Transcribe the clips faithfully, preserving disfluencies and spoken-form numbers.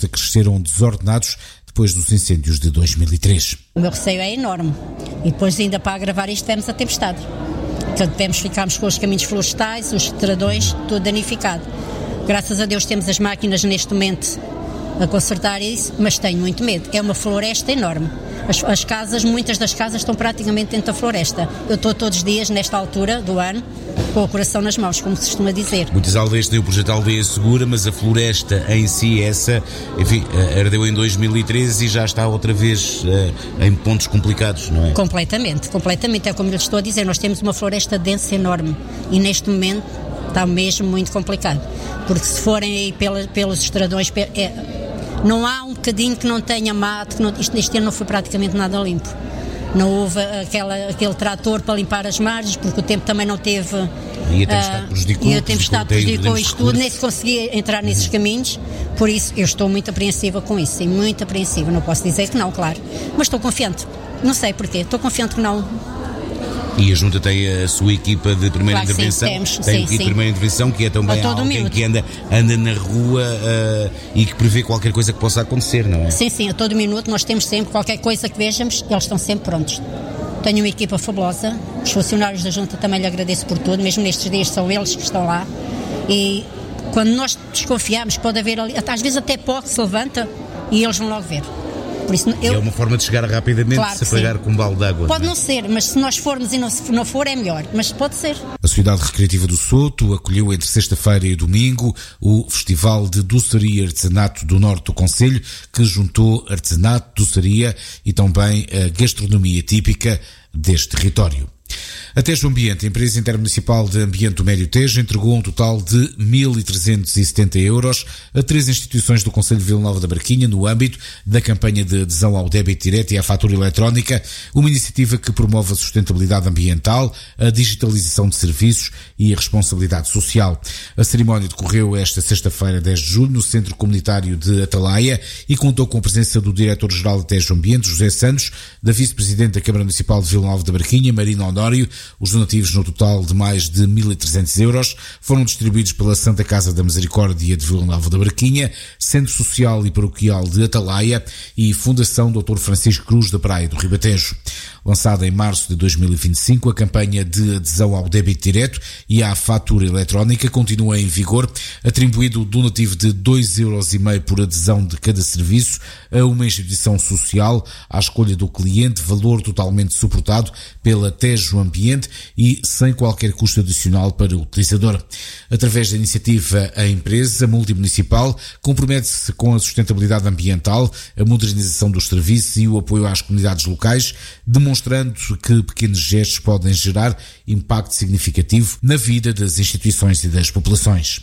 floresta cresceram desordenados depois dos incêndios de dois mil e três. O meu receio é enorme. E depois, ainda para agravar isto, tivemos a tempestade. Portanto, tivemos, ficámos com os caminhos florestais, os estradões, tudo danificado. Graças a Deus temos as máquinas neste momento a consertar isso, mas tenho muito medo. É uma floresta enorme. As, as casas, muitas das casas estão praticamente dentro da floresta. Eu estou todos os dias, nesta altura do ano, com o coração nas mãos, como se costuma dizer. Muitas aldeias têm o projeto Aldeia Segura, mas a floresta em si, essa, enfim, ardeu em dois mil e treze e já está outra vez uh, em pontos complicados, não é? Completamente, completamente. É como lhe estou a dizer, nós temos uma floresta densa enorme e neste momento está mesmo muito complicado. Porque se forem aí pela, pelos estradões, é, não há um bocadinho que não tenha mato, que não, isto neste ano não foi praticamente nada limpo. Não houve aquela, aquele trator para limpar as margens, porque o tempo também não teve. E a tempestade prejudicou, e a tempestade prejudicou isto tudo, nem se conseguia entrar nesses caminhos. Por isso, eu estou muito apreensiva com isso, sim, muito apreensiva. Não posso dizer que não, claro, mas estou confiante. Não sei porquê, estou confiante que não. E a Junta tem a sua equipa de primeira claro, intervenção, sim, temos, tem sim, a equipe sim. de primeira intervenção, que é também alguém minuto. que anda, anda na rua uh, e que prevê qualquer coisa que possa acontecer, não é? Sim, sim, a todo minuto nós temos sempre qualquer coisa que vejamos, eles estão sempre prontos. Tenho uma equipa fabulosa, os funcionários da Junta também lhe agradeço por tudo, mesmo nestes dias são eles que estão lá, e quando nós desconfiamos pode haver ali, às vezes até pó que se levanta e eles vão logo ver. Por isso, eu... É uma forma de chegar rapidamente, claro se apagar com um balde de água. Pode não, não ser, mas se nós formos e não, se não for é melhor, mas pode ser. A Sociedade Recreativa do Soto acolheu entre sexta-feira e domingo o Festival de Doçaria e Artesanato do Norte do Concelho, que juntou artesanato, doçaria e também a gastronomia típica deste território. A Tejo Ambiente, a empresa intermunicipal de ambiente do Médio Tejo, entregou um total de mil trezentos e setenta euros a três instituições do Concelho de Vila Nova da Barquinha no âmbito da campanha de adesão ao débito direto e à fatura eletrónica, uma iniciativa que promove a sustentabilidade ambiental, a digitalização de serviços e a responsabilidade social. A cerimónia decorreu esta sexta-feira, dez de julho, no Centro Comunitário de Atalaia e contou com a presença do Diretor-Geral da Tejo Ambiente, José Santos, da Vice-Presidente da Câmara Municipal de Vila Nova da Barquinha, Marina Honório. Os donativos, no total de mais de mil e trezentos euros, foram distribuídos pela Santa Casa da Misericórdia de Vila Nova da Barquinha, Centro Social e Paroquial de Atalaia e Fundação doutor Francisco Cruz da Praia do Ribatejo. Lançada em março de dois mil e vinte e cinco, a campanha de adesão ao débito direto e à fatura eletrónica continua em vigor, atribuído o donativo de dois euros e meio por adesão de cada serviço a uma instituição social à escolha do cliente, valor totalmente suportado pela Tejo Ambiente e sem qualquer custo adicional para o utilizador. Através da iniciativa, a empresa multimunicipal compromete-se com a sustentabilidade ambiental, a modernização dos serviços e o apoio às comunidades locais, demonstrando que pequenos gestos podem gerar impacto significativo na vida das instituições e das populações.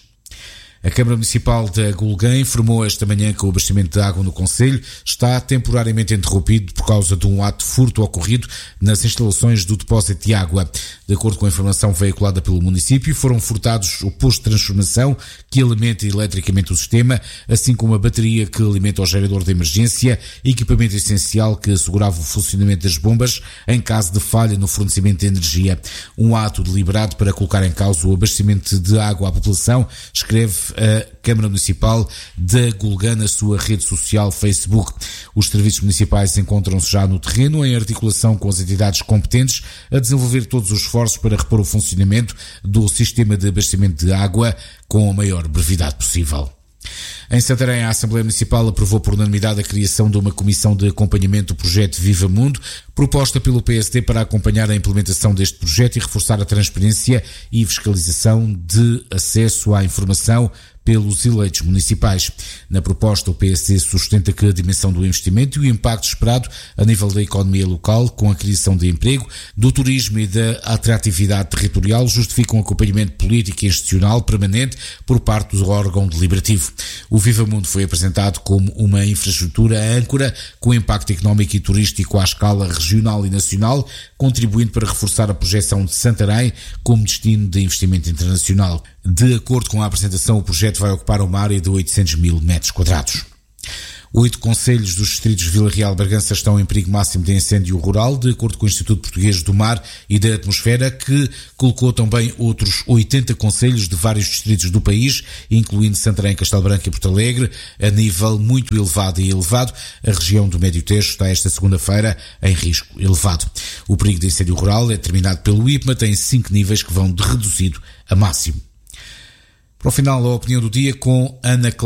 A Câmara Municipal de Agulguém informou esta manhã que o abastecimento de água no concelho está temporariamente interrompido por causa de um ato de furto ocorrido nas instalações do depósito de água. De acordo com a informação veiculada pelo município, foram furtados o posto de transformação que alimenta eletricamente o sistema, assim como a bateria que alimenta o gerador de emergência, equipamento essencial que assegurava o funcionamento das bombas em caso de falha no fornecimento de energia. Um ato deliberado para colocar em causa o abastecimento de água à população, escreve a Câmara Municipal de Agulguém na sua rede social Facebook. Os serviços municipais encontram-se já no terreno em articulação com as entidades competentes a desenvolver todos os esforços para repor o funcionamento do sistema de abastecimento de água com a maior brevidade possível. Em Santarém, a Assembleia Municipal aprovou por unanimidade a criação de uma comissão de acompanhamento do projeto Viva Mundo, proposta pelo P S D para acompanhar a implementação deste projeto e reforçar a transparência e fiscalização de acesso à informação pelos eleitos municipais. Na proposta, o P S D sustenta que a dimensão do investimento e o impacto esperado a nível da economia local, com a criação de emprego, do turismo e da atratividade territorial, justificam um acompanhamento político e institucional permanente por parte do órgão deliberativo. O Viva Mundo foi apresentado como uma infraestrutura âncora com impacto económico e turístico à escala regional e nacional, contribuindo para reforçar a projeção de Santarém como destino de investimento internacional. De acordo com a apresentação, o projeto vai ocupar uma área de oitocentos mil metros quadrados. Oito concelhos dos distritos de Vila Real e Bragança estão em perigo máximo de incêndio rural, de acordo com o Instituto Português do Mar e da Atmosfera, que colocou também outros oitenta concelhos de vários distritos do país, incluindo Santarém, Castelo Branco e Porto Alegre, a nível muito elevado e elevado. A região do Médio Tejo está esta segunda-feira em risco elevado. O perigo de incêndio rural é determinado pelo I P M A, tem cinco níveis que vão de reduzido a máximo. Para o final, a opinião do dia com Ana